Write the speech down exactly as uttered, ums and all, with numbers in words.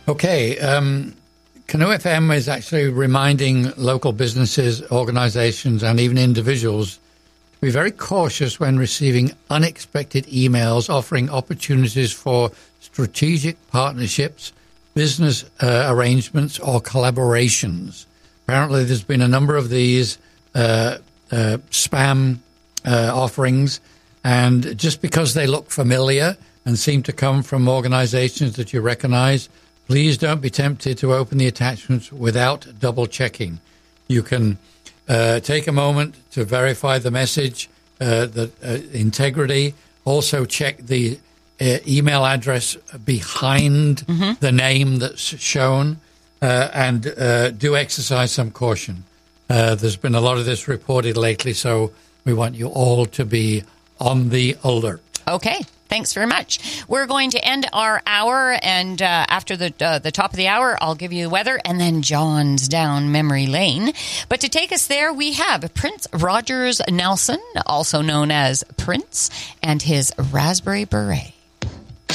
Okay. Um, Canoe F M is actually reminding local businesses, organizations, and even individuals to be very cautious when receiving unexpected emails offering opportunities for strategic partnerships, business uh, arrangements, or collaborations. Apparently, there's been a number of these uh, uh, spam uh, offerings, and just because they look familiar and seem to come from organizations that you recognize, please don't be tempted to open the attachments without double-checking. You can uh, take a moment to verify the message, uh, the uh, integrity. Also check the uh, email address behind mm-hmm. the name that's shown, uh, and uh, do exercise some caution. Uh, there's been a lot of this reported lately, so we want you all to be on the alert. Okay. Thanks very much. We're going to end our hour, and uh, after the uh, the top of the hour, I'll give you the weather, and then John's down memory lane. But to take us there, we have Prince Rogers Nelson, also known as Prince, and his Raspberry Beret.